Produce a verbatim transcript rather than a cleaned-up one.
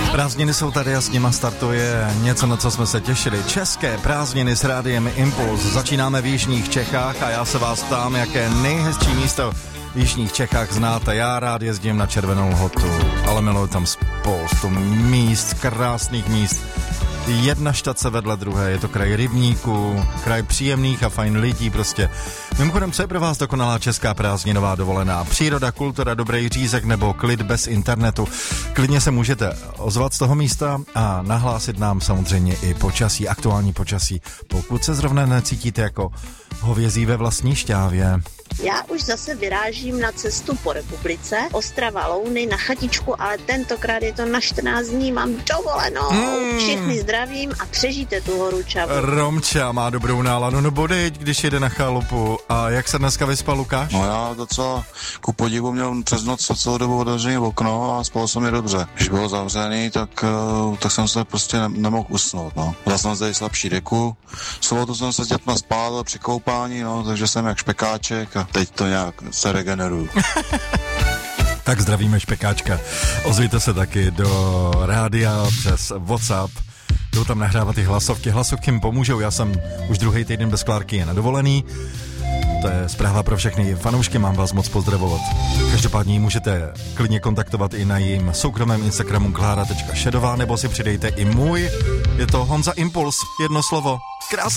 Prázdniny jsou tady a s nima startuje něco, na co jsme se těšili. České prázdniny s rádiem Impuls. Začínáme v jižních Čechách a já se vás ptám, jaké nejhezčí místo v jižních Čechách znáte. Já rád jezdím na Červenou Lhotu, ale miluji tam spoustu míst, krásných míst. Jedna štace vedle druhé, je to kraj rybníků, kraj příjemných a fajn lidí prostě. Mimochodem, co je pro vás dokonalá česká prázdninová dovolená? Příroda, kultura, dobrý řízek nebo klid bez internetu? Klidně se můžete ozvat z toho místa a nahlásit nám samozřejmě i počasí, aktuální počasí, pokud se zrovna necítíte jako hovězí ve vlastní šťávě. Já už zase vyrážím na cestu po republice, Ostrava Louny na chatičku, ale tentokrát je to na čtrnáct dní, mám dovolenou. Mm. Všechny zdravím a přežijte tu horúčavu. Romča má dobrou náladu, no bodejť, když jede na chalupu. A jak se dneska vyspal Lukáš? No já docela ku podivu měl přes noc celou dobu otevřené okno a spal jsem mi dobře. Když bylo zavřený, tak, tak jsem se prostě nemohl usnout, no. Dal jsem zde slabší deku, sobotu jsem se s dětma spál při koupání, no, takže jsem jak špekáček a teď to nějak se regeneruju. Tak zdravíme špekáčka. Ozvěte se taky do rádia přes WhatsApp. Jdou tam nahrávat ty hlasovky. Hlasovky mi pomůžou, já jsem už druhý týden bez Klárky je na dovolený. To je zpráva pro všechny fanoušky, mám vás moc pozdravovat. Každopádně ji můžete klidně kontaktovat i na jejím soukromém Instagramu klára tečka šedová, nebo si přidejte i můj. Je to Honza Impuls, jedno slovo. Krásný